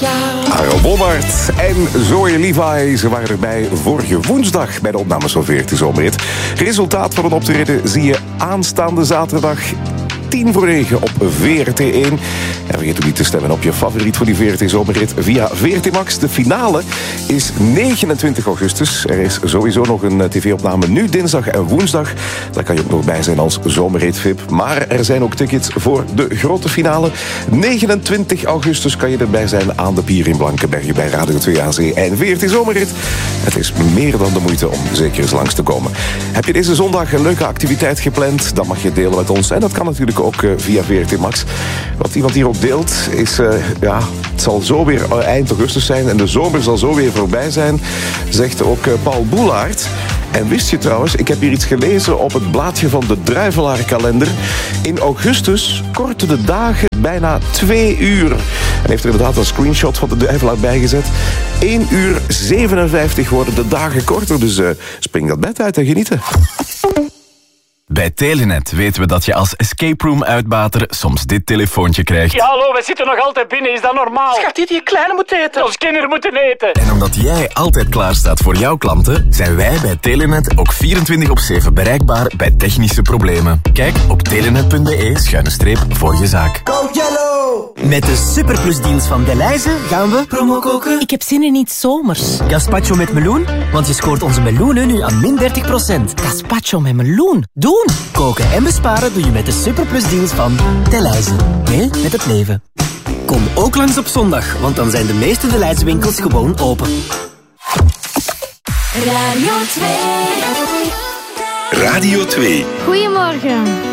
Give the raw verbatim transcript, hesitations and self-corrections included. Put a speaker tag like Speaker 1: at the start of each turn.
Speaker 1: Aaron Bollaert en Zoe Levi, ze waren erbij vorige woensdag bij de opnames van veertig Zomerrit. Resultaat van het optreden zie je aanstaande zaterdag tien voor negen op V R T één. En vergeet ook niet te stemmen op je favoriet voor die V R T Zomerrit via V R T Max. De finale is negenentwintig augustus. Er is sowieso nog een tv-opname nu dinsdag en woensdag. Daar kan je ook nog bij zijn als Zomerrit V I P. Maar er zijn ook tickets voor de grote finale. negenentwintig augustus kan je erbij zijn aan de pier in Blankenberge bij Radio twee A C en V R T Zomerrit. Het is meer dan de moeite om zeker eens langs te komen. Heb je deze zondag een leuke activiteit gepland? Dan mag je delen met ons. En dat kan natuurlijk ook via V R T Max. Wat iemand hier ook deelt is, uh, ja, het zal zo weer eind augustus zijn en de zomer zal zo weer voorbij zijn, zegt ook uh, Paul Boelaert. En wist je trouwens, ik heb hier iets gelezen op het blaadje van de Druivelaarkalender. In augustus korten de dagen bijna twee uur. En heeft er inderdaad een screenshot van de Druivelaar bijgezet. één uur zevenenvijftig worden de dagen korter, dus uh, spring dat bed uit en genieten.
Speaker 2: Bij Telenet weten we dat je als escape room uitbater soms dit telefoontje krijgt.
Speaker 3: Ja, hallo, we zitten nog altijd binnen. Is dat normaal?
Speaker 4: Schat, die die kleine moet eten.
Speaker 3: Ons kinderen moeten eten.
Speaker 2: En omdat jij altijd klaar staat voor jouw klanten, zijn wij bij Telenet ook vierentwintig op zeven bereikbaar bij technische problemen. Kijk op telenet.be schuine streep voor je zaak.
Speaker 5: Go Yellow!
Speaker 6: Met de superplusdienst van Delhaize gaan we promo koken.
Speaker 7: Ik heb zin in iets zomers.
Speaker 6: Gazpacho met meloen, want je scoort onze meloenen nu aan min dertig procent.
Speaker 7: Gazpacho met meloen. Doen!
Speaker 6: Koken en besparen doe je met de superplusdienst van Delhaize. Mee met het leven. Kom ook langs op zondag, want dan zijn de meeste Delhaize winkels gewoon open.
Speaker 8: Radio twee.
Speaker 2: Radio twee.
Speaker 8: Goedemorgen.